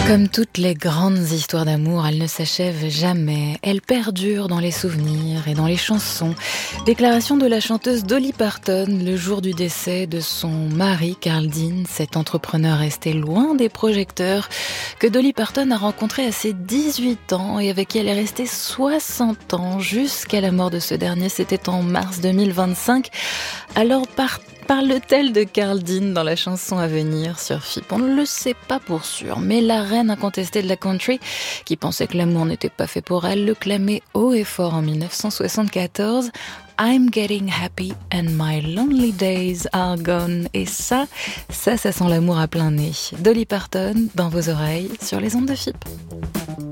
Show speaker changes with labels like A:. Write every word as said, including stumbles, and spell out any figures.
A: Comme toutes les grandes histoires d'amour, elles ne s'achèvent jamais. Elles perdurent dans les souvenirs et dans les chansons. Déclaration de la chanteuse Dolly Parton le jour du décès de son mari Carl Dean, cet entrepreneur resté loin des projecteurs que Dolly Parton a rencontré à ses dix-huit ans et avec qui elle est restée soixante ans jusqu'à la mort de ce dernier. C'était en mars deux mille vingt-cinq. Alors par Parle-t-elle de Carl Dean dans la chanson à venir sur F I P? On ne le sait pas pour sûr, mais la reine incontestée de la country, qui pensait que l'amour n'était pas fait pour elle, le clamait haut et fort en dix-neuf cent soixante-quatorze. I'm getting happy and my lonely days are gone. Et ça, ça, ça sent l'amour à plein nez. Dolly Parton, dans vos oreilles, sur les ondes de F I P.